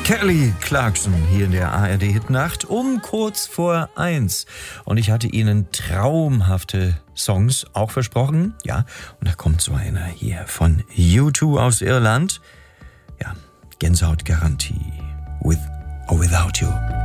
Kelly Clarkson hier in der ARD-Hitnacht um kurz vor 1. Und ich hatte Ihnen traumhafte Songs auch versprochen. Ja, und da kommt so einer hier von U2 aus Irland. Ja, Gänsehautgarantie. With or Without You.